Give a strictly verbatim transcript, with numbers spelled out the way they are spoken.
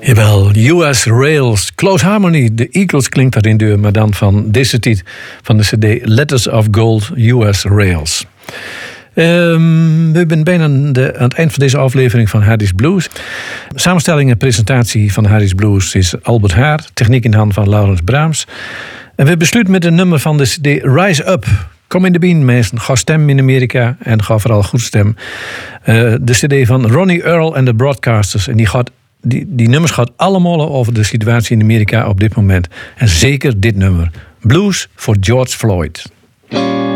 Jawel, U S Rails, Close Harmony, de Eagles klinkt daarin deur, maar dan van deze titel van de cd Letters of Gold, U S Rails. Um, we zijn bijna de, aan het eind van deze aflevering van Hardy's Blues. Samenstelling en presentatie van Hardy's Blues is Albert Haar, techniek in handen van Laurens Braams. En we besluiten met een nummer van de cd Rise Up. Kom in de bien, mensen. Ga stem in Amerika en ga vooral goed stem. Uh, de cd van Ronnie Earl en de Broadcasters. En die, gaat, die, die nummers gaat allemaal over de situatie in Amerika op dit moment. En zeker dit nummer. Blues voor George Floyd.